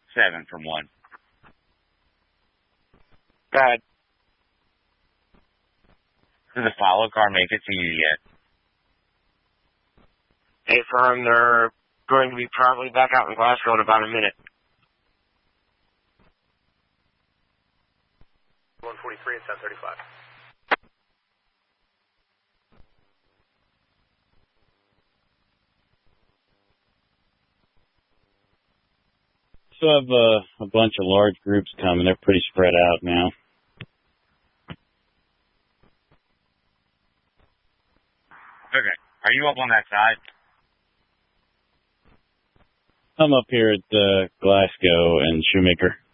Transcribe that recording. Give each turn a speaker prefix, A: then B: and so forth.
A: 7 from 1.
B: God.
A: Did the follow car make it to you yet?
B: Hey, firm, they're going to be probably back out in Glasgow in about a minute.
C: 143 and 1035.
D: So I have a bunch of large groups coming. They're pretty spread out now.
A: Okay. Are you up on that side?
D: I'm up here at Glasgow and Shoemaker.